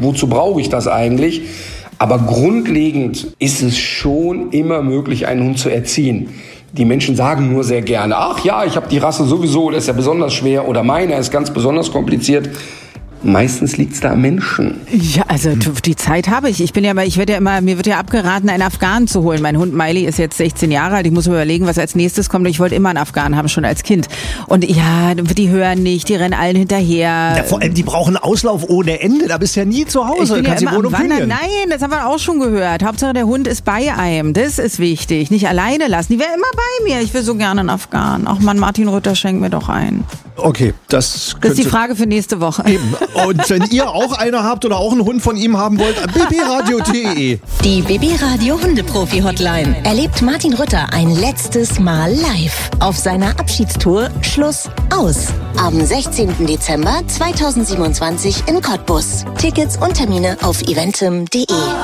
wozu brauche ich das eigentlich? Aber grundlegend ist es schon immer möglich, einen Hund zu erziehen. Die Menschen sagen nur sehr gerne, ach ja, ich habe die Rasse sowieso, das ist ja besonders schwer oder meiner ist ganz besonders kompliziert. Meistens liegt's da am Menschen. Ja, also die Zeit habe ich. Mir wird ja abgeraten, einen Afghanen zu holen. Mein Hund Miley ist jetzt 16 Jahre alt. Ich muss mir überlegen, was als nächstes kommt. Ich wollte immer einen Afghanen haben, schon als Kind. Und ja, die hören nicht, die rennen allen hinterher. Ja, vor allem, die brauchen Auslauf ohne Ende. Da bist du ja nie zu Hause. Kannst ja immer am Wandern. Nein, das haben wir auch schon gehört. Hauptsache, der Hund ist bei einem. Das ist wichtig. Nicht alleine lassen. Die wäre immer bei mir. Ich will so gerne einen Afghanen. Ach Mann, Martin Rütter, schenk mir doch einen. Okay, das ist die Frage für nächste Woche. Eben. Und wenn ihr auch einer habt oder auch einen Hund von ihm haben wollt, bbradio.de. Die BB Radio Hundeprofi Hotline. Erlebt Martin Rütter ein letztes Mal live auf seiner Abschiedstour Schluss aus. Am 16. Dezember 2027 in Cottbus. Tickets und Termine auf eventim.de.